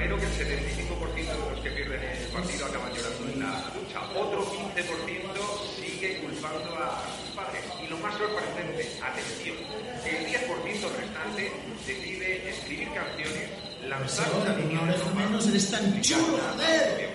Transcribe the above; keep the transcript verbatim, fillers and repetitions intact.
creo que el setenta y cinco por ciento de los que pierden el partido acaban llorando en la ducha. Otro quince por ciento sigue culpando a sus padres. Y lo más sorprendente, atención, el diez por ciento restante decide escribir canciones, lanzar una línea de menos eres tan chulo, joder.